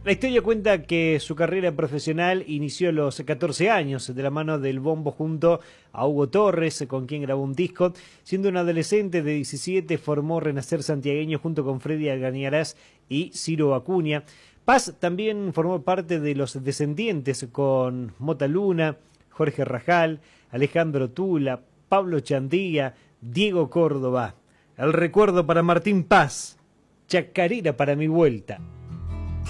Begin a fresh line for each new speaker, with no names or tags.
La historia cuenta que su carrera profesional inició a los 14 años de la mano del bombo junto a Hugo Torres, con quien grabó un disco. Siendo un adolescente de 17, formó Renacer Santiagueño junto con Freddy Alganiarás y Ciro Acuña. Paz también formó parte de Los Descendientes con Mota Luna, Jorge Rajal, Alejandro Tula, Pablo Chandía, Diego Córdoba. El recuerdo para Martín Paz, Chacarera para mi vuelta.